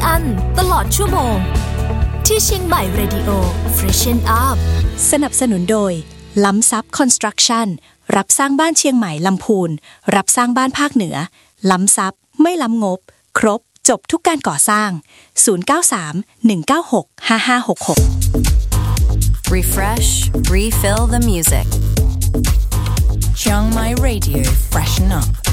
อันตลอดชั่วโมงที่เชียงใหม่ Radio Freshen Up สนับสนุนโดยล้ำซับคอนสตรักชั่นรับสร้างบ้านเชียงใหม่ลำพูนรับสร้างบ้านภาคเหนือล้ำซับไม่ล้ำงบครบจบทุกการก่อสร้าง093-196-5566 Refresh, refill the music. Chiang Mai Radio, freshen up.